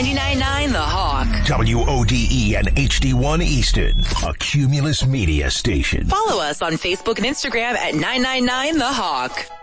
99.9 The Hawk. WODE and HD1 Easton, a Cumulus media station. Follow us on Facebook and Instagram at 999 The Hawk.